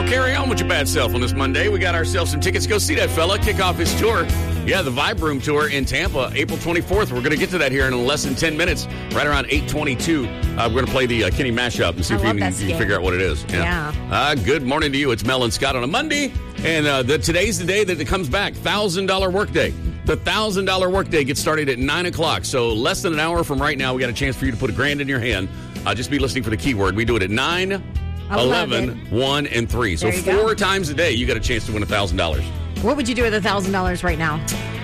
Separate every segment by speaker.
Speaker 1: Carry on with your bad self on this Monday. We got ourselves some tickets. Go see that fella kick off his tour. Yeah, the Vibe Room Tour in Tampa, April 24th. We're going to get to that here in less than 10 minutes, right around 8:22. We're going to play the Kenny mashup and see if you can figure out what it is. Yeah. Good morning to you. It's Mel and Scott on a Monday, and today's the day that it comes back, $1,000 workday. The $1,000 workday gets started at 9 o'clock, so less than an hour from right now, we got a chance for you to put $1,000 in your hand. Just be listening for the keyword. We do it at 9, 11, 1, and 3. So 4 times a day, you got a chance to win $1,000.
Speaker 2: What would you do with $1,000 right now?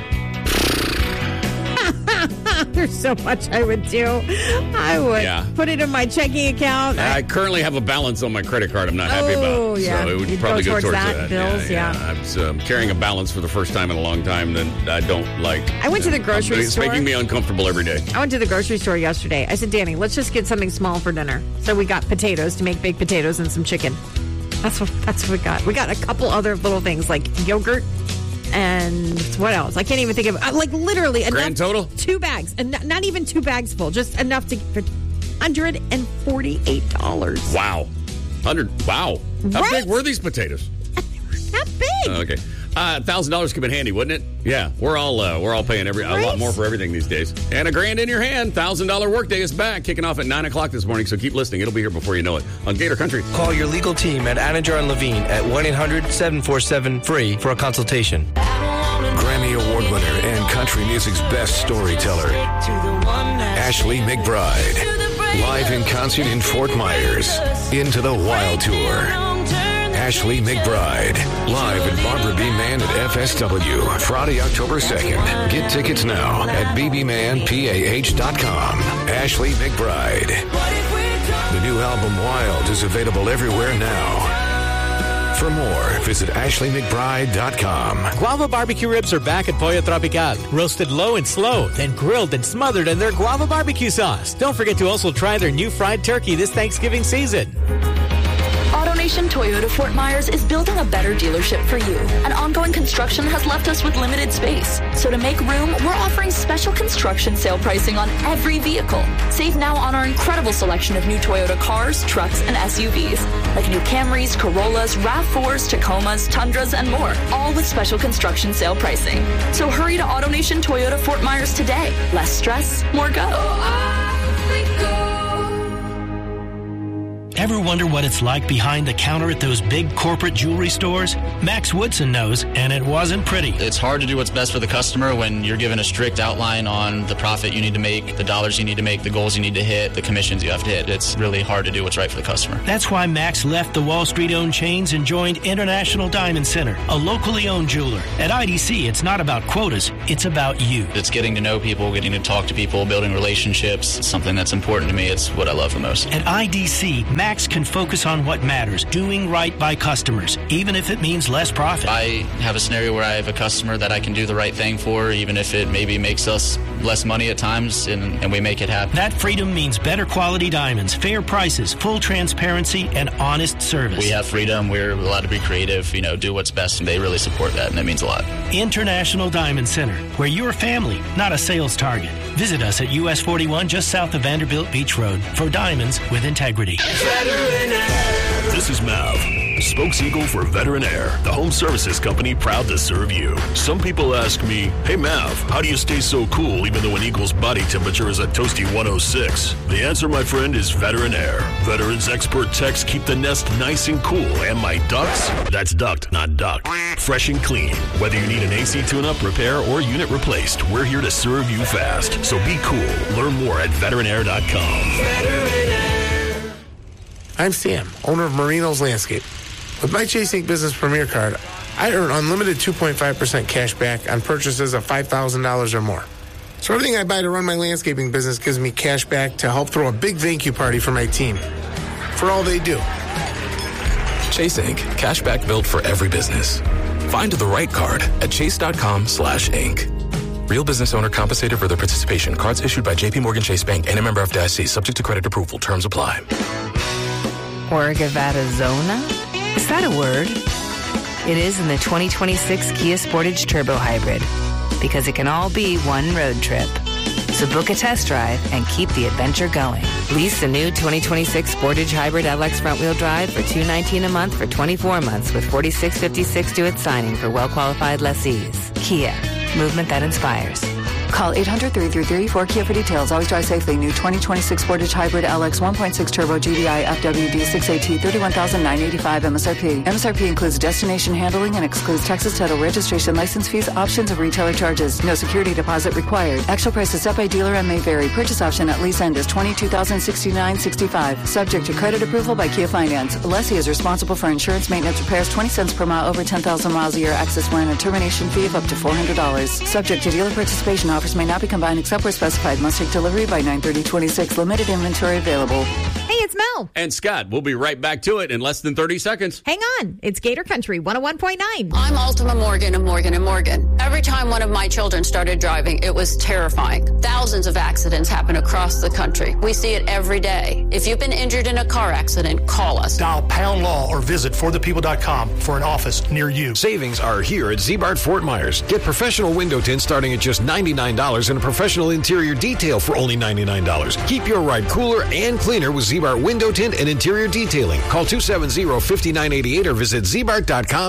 Speaker 2: There's so much I would do. I would put it in my checking account.
Speaker 1: I currently have a balance on my credit card I'm not happy about.
Speaker 2: Yeah.
Speaker 1: So it would probably go towards that.
Speaker 2: Bills,
Speaker 1: I'm carrying a balance for the first time in a long time that I don't like.
Speaker 2: I went to the grocery store.
Speaker 1: It's making me uncomfortable every day.
Speaker 2: I went to the grocery store yesterday. I said, Danny, let's just get something small for dinner. So we got potatoes to make baked potatoes and some chicken. That's what we got. We got a couple other little things like yogurt and what else? I can't even think of like literally enough.
Speaker 1: Grand total?
Speaker 2: 2 bags. And not even 2 bags full. Just enough for $148.
Speaker 1: Wow. Wow. How big were these potatoes?
Speaker 2: That big.
Speaker 1: Okay. $1,000 come in handy, wouldn't it? Yeah, we're all paying a lot more for everything these days. And $1,000 in your hand. $1,000 workday is back, kicking off at 9 o'clock this morning. So keep listening; it'll be here before you know it on Gator Country.
Speaker 3: Call your legal team at Anidjar and Levine at 1-800-747-FREE for a consultation.
Speaker 4: Grammy Award winner and country music's best storyteller, Ashley McBryde, live in concert in Fort Myers, Into the Wild Tour. Ashley McBryde, live at Barbara B. Mann at FSW, Friday, October 2nd. Get tickets now at bbmanpah.com. Ashley McBryde. The new album Wild is available everywhere now. For more, visit AshleyMcBride.com.
Speaker 5: Guava barbecue ribs are back at Pollo Tropical. Roasted low and slow, then grilled and smothered in their guava barbecue sauce. Don't forget to also try their new fried turkey this Thanksgiving season.
Speaker 6: AutoNation Toyota Fort Myers is building a better dealership for you. And ongoing construction has left us with limited space. So to make room, we're offering special construction sale pricing on every vehicle. Save now on our incredible selection of new Toyota cars, trucks, and SUVs. Like new Camrys, Corollas, RAV4s, Tacomas, Tundras, and more. All with special construction sale pricing. So hurry to AutoNation Toyota Fort Myers today. Less stress, more go.
Speaker 7: Ever wonder what it's like behind the counter at those big corporate jewelry stores? Max Woodson knows, and it wasn't pretty.
Speaker 8: It's hard to do what's best for the customer when you're given a strict outline on the profit you need to make, the dollars you need to make, the goals you need to hit, the commissions you have to hit. It's really hard to do what's right for the customer.
Speaker 7: That's why Max left the Wall Street-owned chains and joined International Diamond Center, a locally owned jeweler. At IDC, it's not about quotas, it's about you.
Speaker 8: It's getting to know people, getting to talk to people, building relationships. It's something that's important to me. It's what I love the most.
Speaker 7: At IDC, Max can focus on what matters, doing right by customers, even if it means less profit.
Speaker 8: I have a scenario where I have a customer that I can do the right thing for, even if it maybe makes us less money at times, and we make it happen.
Speaker 7: That freedom means better quality diamonds, fair prices, full transparency, and honest service.
Speaker 8: We have freedom. We're allowed to be creative, do what's best, and they really support that, and it means a lot.
Speaker 7: International Diamond Center, where you're a family, not a sales target. Visit us at US 41 just south of Vanderbilt Beach Road for diamonds with integrity.
Speaker 9: This is Mav, spokes eagle for Veteran Air, the home services company proud to serve you. Some people ask me, hey Mav, how do you stay so cool even though an eagle's body temperature is a toasty 106? The answer, my friend, is Veteran Air. Veterans expert techs keep the nest nice and cool, and my ducts, that's duct, not duck, fresh and clean. Whether you need an AC tune-up, repair, or unit replaced, we're here to serve you fast. So be cool. Learn more at veteranair.com.
Speaker 10: Veteran Air. I'm Sam, owner of Marino's Landscape. With my Chase Ink Business Premier Card, I earn unlimited 2.5% cash back on purchases of $5,000 or more. So everything I buy to run my landscaping business gives me cash back to help throw a big thank you party for my team. For all they do.
Speaker 11: Chase Ink. Cash back built for every business. Find the right card at chase.com/ink. Real business owner compensated for their participation. Cards issued by J.P. Morgan Chase Bank and a member of FDIC. Subject to credit approval. Terms apply.
Speaker 12: Orgavarizona? Is that a word? It is in the 2026 Kia Sportage Turbo Hybrid, because it can all be one road trip. So book a test drive and keep the adventure going. Lease the new 2026 Sportage Hybrid LX front-wheel drive for $219 a month for 24 months with $46.56 due at signing for well-qualified lessees. Kia, movement that inspires.
Speaker 13: Call 800-3334-KIA for details. Always drive safely. New 2026 Sportage Hybrid LX 1.6 Turbo GDI FWD 6AT 31,985 MSRP. MSRP includes destination handling and excludes Texas title registration, license fees, options, and retailer charges. No security deposit required. Actual price is set by dealer and may vary. Purchase option at lease end is $22,069.65. Subject to credit approval by Kia Finance. Lessee is responsible for insurance, maintenance, repairs, 20 cents per mile over 10,000 miles a year. Access plan and termination fee of up to $400. Subject to dealer participation. Offers may not be combined except where specified. Must take delivery by 9/30/26. Limited inventory available.
Speaker 2: Hey, it's Mel.
Speaker 1: And Scott. We'll be right back to it in less than 30 seconds.
Speaker 2: Hang on. It's Gator Country 101.9.
Speaker 14: I'm Ultima Morgan of Morgan & Morgan. Every time one of my children started driving, it was terrifying. Thousands of accidents happen across the country. We see it every day. If you've been injured in a car accident, call us.
Speaker 15: Dial pound law or visit forthepeople.com for an office near you.
Speaker 4: Savings are here at Ziebart Fort Myers. Get professional window tints starting at just $99 and a professional interior detail for only $99. Keep your ride cooler and cleaner with Ziebart Window Tint and Interior Detailing. Call 270-5988 or visit Ziebart.com.